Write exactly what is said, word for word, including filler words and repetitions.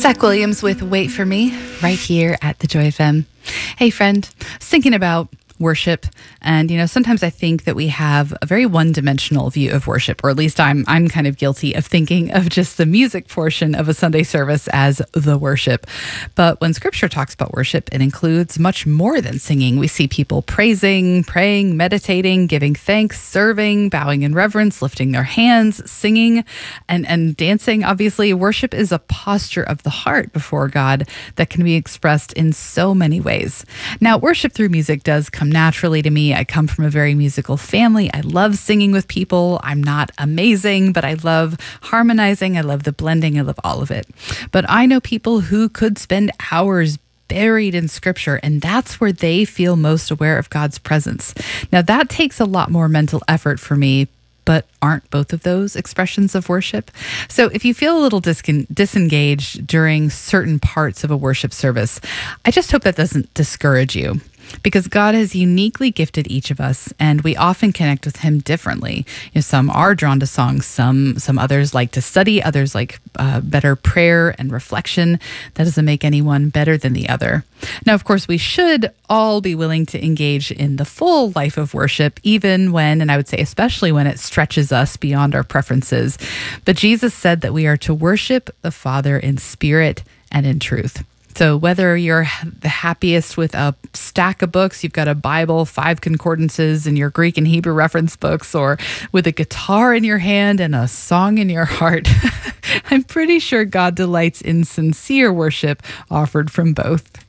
Zach Williams with Wait For Me, right here at the Joy F M. Hey friend, I was thinking about worship, and you know, sometimes I think that we have a very one-dimensional view of worship, or at least I'm I'm kind of guilty of thinking of just the music portion of a Sunday service as the worship. But when Scripture talks about worship, it includes much more than singing. We see people praising, praying, meditating, giving thanks, serving, bowing in reverence, lifting their hands, singing, and and dancing. Obviously, worship is a posture of the heart before God that can be expressed in so many ways. Now, worship through music does come naturally to me. I come from a very musical family. I love singing with people. I'm not amazing, but I love harmonizing. I love the blending. I love all of it. But I know people who could spend hours buried in Scripture, and that's where they feel most aware of God's presence. Now, that takes a lot more mental effort for me, but aren't both of those expressions of worship? So if you feel a little dis- disengaged during certain parts of a worship service, I just hope that doesn't discourage you. Because God has uniquely gifted each of us, and we often connect with Him differently. You know, some are drawn to songs, some some others like to study, others like uh, better prayer and reflection. That doesn't make anyone better than the other. Now, of course, we should all be willing to engage in the full life of worship, even when, and I would say especially when it stretches us beyond our preferences. But Jesus said that we are to worship the Father in spirit and in truth. So whether you're the happiest with a stack of books, you've got a Bible, five concordances, and your Greek and Hebrew reference books, or with a guitar in your hand and a song in your heart, I'm pretty sure God delights in sincere worship offered from both.